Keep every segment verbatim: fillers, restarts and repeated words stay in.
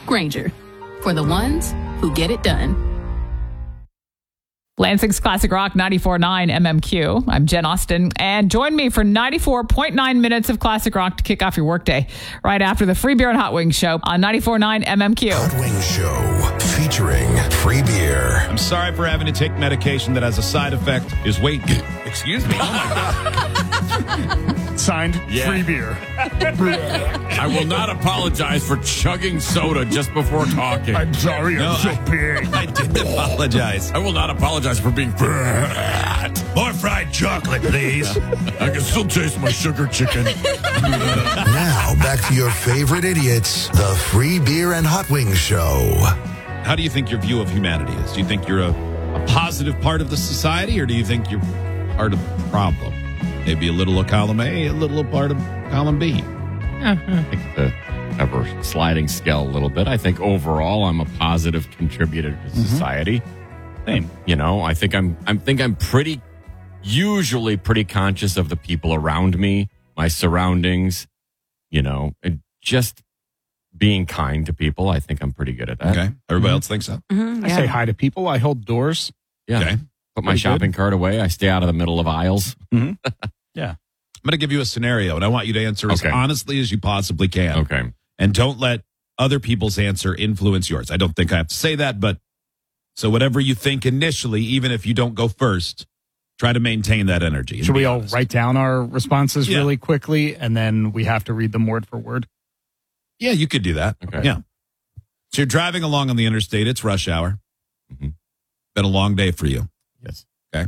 Grainger, for the ones who get it done. Lansing's Classic Rock ninety-four point nine M M Q. I'm Jen Austen, and join me for ninety-four point nine minutes of Classic Rock to kick off your workday right after the Free Beer and Hot Wings Show on ninety-four point nine M M Q. Hot Wings Show featuring free beer. I'm sorry for having to take medication that has a side effect is weight gain. Excuse me. Oh my God. Signed, Yeah. free beer. I will not apologize for chugging soda just before talking. I'm sorry, No, I'm so I- big. I did apologize. I will not apologize for being fat. More fried chocolate, please. I can still taste my sugar chicken. Now, back to your favorite idiots, the Free Beer and Hot Wings Show. How do you think your view of humanity is? Do you think you're a, a positive part of the society, or do you think you're part of the problem? Maybe a little of column A, a little part of column B. Yeah, I think the ever sliding scale a little bit. I think overall I'm a positive contributor to society. Same. You know, I think I'm I think I'm pretty usually pretty conscious of the people around me, my surroundings, you know, and just being kind to people. I think I'm pretty good at that. Okay. Everybody else thinks so? Mm-hmm, I say hi to people. I hold doors. Yeah. Okay. Put my Pretty shopping cart away. I stay out of the middle of aisles. Yeah. I'm going to give you a scenario, and I want you to answer as Okay. honestly as you possibly can. Okay. And don't let other people's answer influence yours. I don't think I have to say that, but so whatever you think initially, even if you don't go first, try to maintain that energy. and Should be we all honest. write down our responses Yeah. really quickly, and then we have to read them word for word? Yeah, you could do that. Okay. Yeah. So you're driving along on the interstate. It's rush hour. Mhm. Been a long day for you. Yes.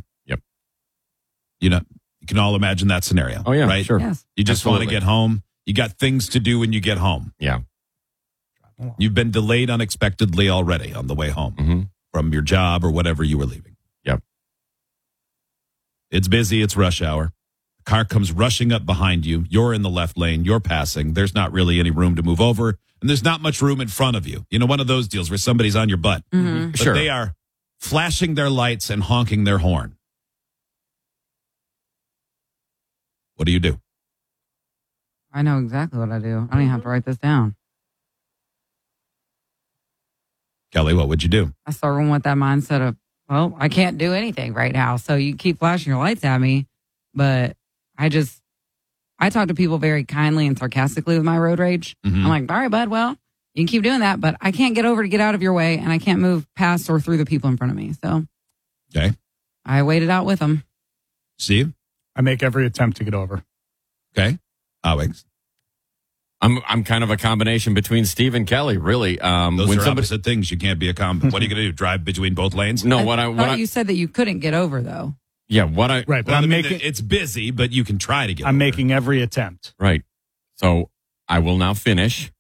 You know, you can all imagine that scenario. Oh, yeah, right? sure. Yes. You just want to Absolutely. get home. You got things to do when you get home. Yeah. You've been delayed unexpectedly already on the way home Mm-hmm. from your job or whatever you were leaving. Yep. It's busy. It's rush hour. The car comes rushing up behind you. You're in the left lane. You're passing. There's not really any room to move over. And there's not much room in front of you. You know, one of those deals where somebody's on your butt. Mm-hmm. But Sure. they are flashing their lights and honking their horn. What do you do? I know exactly what I do. I don't even have to write this down. Kelly, what would you do? I start going with that mindset of, well, I can't do anything right now. So you keep flashing your lights at me. But I just, I talk to people very kindly and sarcastically with my road rage. Mhm. I'm like, all right, bud, well, you can keep doing that, but I can't get over to get out of your way, and I can't move past or through the people in front of me. So Okay. I wait it out with them. Steve? I make every attempt to get over. Okay. Alex? I'm I'm kind of a combination between Steve and Kelly, really. Um, Those when are somebody, opposite things. You can't be a combo. What are you going to do? Drive between both lanes? no, what I thought what I, you said that you couldn't get over, though. yeah, what I Right, but Well, I'm I mean, making it's busy, but you can try to get I'm over. making every attempt. right. So I will now finish.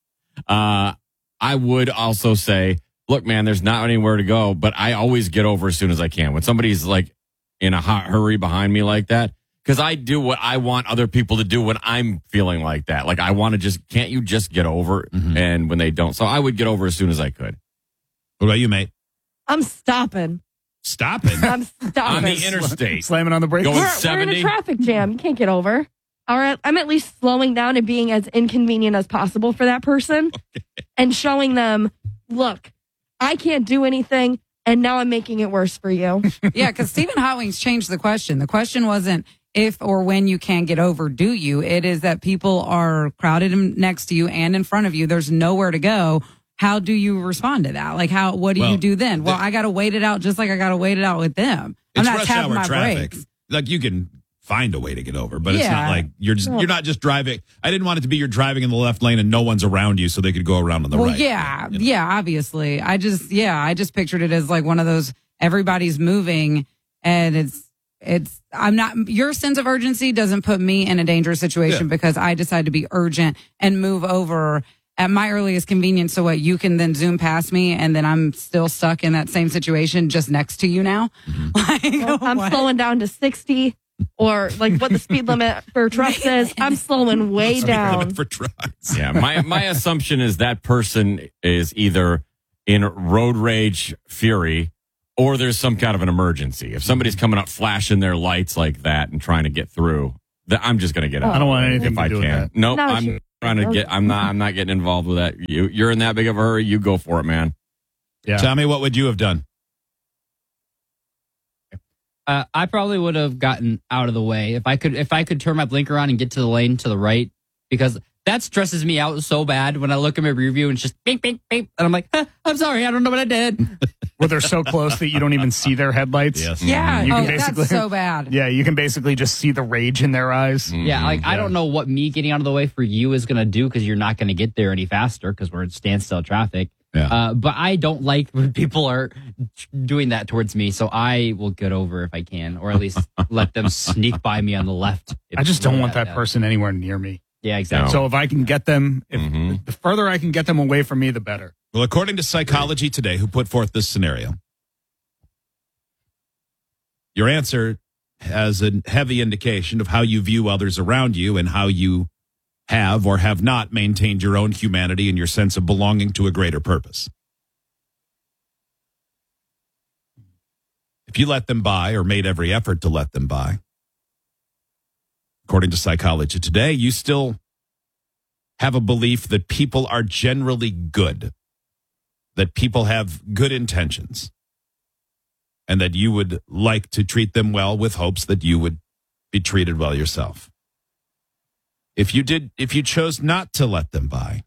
Uh, I would also say, look, man, there's not anywhere to go, but I always get over as soon as I can. When somebody's like in a hot hurry behind me like that, because I do what I want other people to do when I'm feeling like that. Like I want to just, can't you just get over? Mhm. And when they don't, so I would get over as soon as I could. What about you, mate? I'm stopping. Stopping. I'm stopping. On the interstate. Slamming on the brakes. Going we're, we're in seventy? a traffic jam. You can't get over. All right. I'm at least slowing down and being as inconvenient as possible for that person and showing them, look, I can't do anything. And now I'm making it worse for you. Yeah, because Stephen Hot Wings changed the question. The question wasn't if or when you can get over, do you? It is that people are crowded in- next to you and in front of you. There's nowhere to go. How do you respond to that? Like, how? What do Well, you do then? Well, the- I got to wait it out just like I got to wait it out with them. I'm It's not rush tapping hour my traffic. brakes. Like you can find a way to get over, but it's Yeah. not like you're just, you're not just driving. I didn't want it to be you're driving in the left lane and no one's around you, so they could go around on the Well, right. yeah, You know? yeah, obviously. I just, yeah, I just pictured it as like one of those everybody's moving and it's, it's, I'm not, your sense of urgency doesn't put me in a dangerous situation Yeah. because I decide to be urgent and move over at my earliest convenience. So what, you can then zoom past me and then I'm still stuck in that same situation just next to you now? Like, Well, I'm what? slowing down to sixty or like what the speed limit for trucks is. I'm slowing way Speed down. limit for trucks. Yeah, my my assumption is that person is either in road rage fury or there's some kind of an emergency. If somebody's coming up flashing their lights like that and trying to get through, th- I'm just going to get out. I don't want anything if to I do with can. that. Nope, Not I'm you. Trying to get, I'm not, I'm not getting involved with that. You, you're in that big of a hurry. You go for it, man. Yeah. Tommy, what would you have done? Uh, I probably would have gotten out of the way if I could. If I could turn my blinker on and get to the lane to the right, because that stresses me out so bad when I look at my rear view and it's just beep beep beep, and I'm like, huh, I'm sorry, I don't know what I did. Where they're so close that you don't even see their headlights. Yes. Yeah, You oh, can basically- that's so bad. Yeah, you can basically just see the rage in their eyes. Yeah, like I don't know what me getting out of the way for you is going to do because you're not going to get there any faster because we're in standstill traffic. Yeah. Uh, but I don't like when people are doing that towards me, so I will get over if I can, or at least let them sneak by me on the left. if- I just don't want yeah, that yeah. person anywhere near me. Yeah, exactly. So if I can get them, if Mhm. the further I can get them away from me, the better. Well, according to Psychology Today, who put forth this scenario, your answer has a heavy indication of how you view others around you and how you have or have not maintained your own humanity and your sense of belonging to a greater purpose. If you let them by or made every effort to let them by, according to Psychology Today, you still have a belief that people are generally good, that people have good intentions, and that you would like to treat them well with hopes that you would be treated well yourself. If you did, if you chose not to let them by,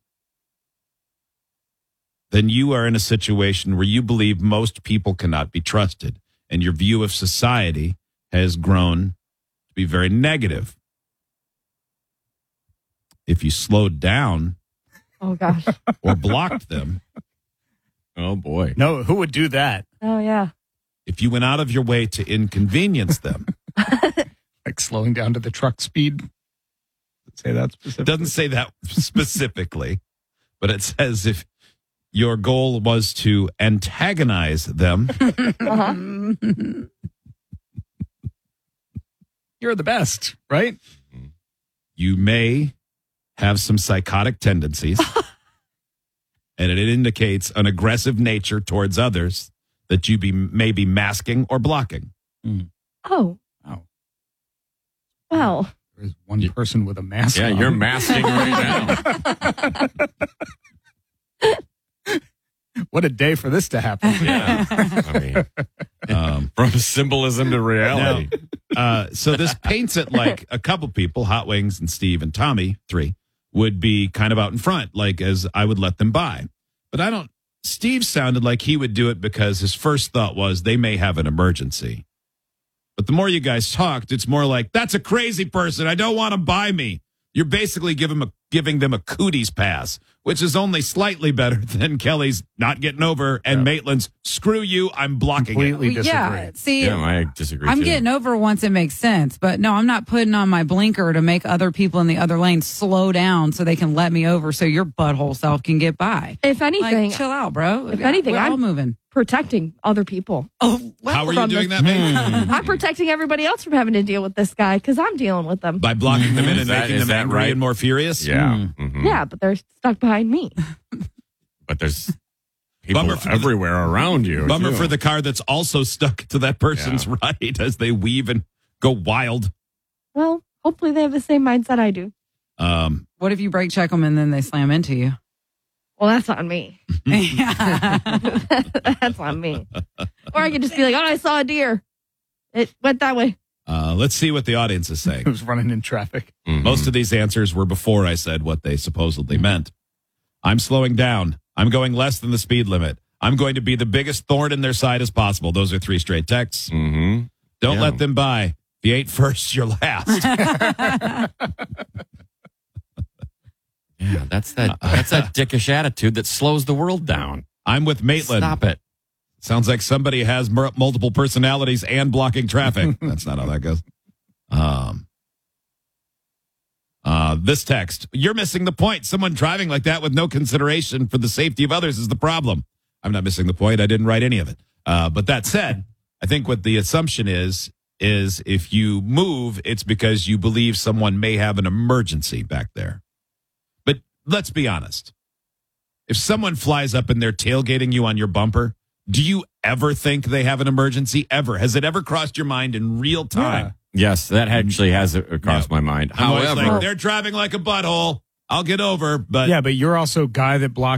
then you are in a situation where you believe most people cannot be trusted, and your view of society has grown to be very negative. If you slowed down Oh gosh. or blocked them, Oh boy. No, who would do that? Oh yeah. if you went out of your way to inconvenience them, Like slowing down to the truck speed? Say that specifically. it doesn't say that specifically, but it says if your goal was to antagonize them, Uh-huh. You're the best, right? you may have some psychotic tendencies, and it indicates an aggressive nature towards others that you be may be masking or blocking. Oh. Wow. Well. There's one person with a mask Yeah, on. you're masking right now. What a day for this to happen. Yeah. I mean, Um, from symbolism to reality. uh, so this paints it like a couple people, Hot Wings and Steve and Tommy, three, would be kind of out in front, like as I would let them by. But I don't, Steve sounded like he would do it because his first thought was they may have an emergency. But the more you guys talked, it's more like, that's a crazy person. I don't want to buy me. You're basically giving them a, giving them a cooties pass, which is only slightly better than Kelly's not getting over and Maitland's screw you, I'm blocking it. Completely disagree. Yeah, see, Yeah, I disagree. I'm too. getting over once it makes sense, but no, I'm not putting on my blinker to make other people in the other lane slow down so they can let me over so your butthole self can get by. If anything, Like, chill out, bro. If anything, we're all I'm- moving. protecting other people. Oh, well, How are you from doing the- that, Maitland? I'm protecting everybody else from having to deal with this guy because I'm dealing with them. By blocking them in Is and that- making is them that angry right? and more furious? Yeah. Mhm. Yeah, but they're stuck behind me. But there's people Bummer for the- everywhere around you. Bummer too. for the car that's also stuck to that person's Yeah. right as they weave and go wild. Well, hopefully they have the same mindset I do. Um, What if you brake check them and then they slam into you? Well, that's on me. Yeah. That's on me. Or I could just be like, oh, I saw a deer. It went that way. uh, let's see what the audience is saying. Who's running in traffic? Mhm. Most of these answers were before I said what they supposedly meant. I'm slowing down. I'm going less than the speed limit. I'm going to be the biggest thorn in their side as possible. Those are three straight texts. Mhm. Don't Yeah. let them by. If you ain't first, you're last. Yeah, that's that. That's that dickish attitude that slows the world down. I'm with Maitland. Stop it. Sounds like somebody has mer- multiple personalities and blocking traffic. That's not how that goes. Um, uh, this text, you're missing the point. Someone driving like that with no consideration for the safety of others is the problem. I'm not missing the point. I didn't write any of it. Uh, but that said, I think what the assumption is, is if you move, it's because you believe someone may have an emergency back there. But let's be honest. If someone flies up and they're tailgating you on your bumper, do you ever think they have an emergency? Ever? Has it ever crossed your mind in real time? Yes, that actually has uh, crossed my mind. I'm always However, like, they're driving like a butthole. I'll get over, but Yeah, but you're also a guy that blocks